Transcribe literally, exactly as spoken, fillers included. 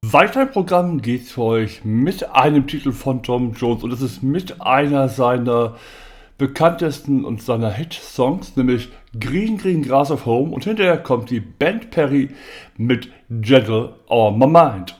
Weiter im Programm geht's für euch mit einem Titel von Tom Jones und es ist mit einer seiner bekanntesten und seiner Hit-Songs, nämlich Green Green Grass of Home, und hinterher kommt die Band Perry mit Gentle on My Mind.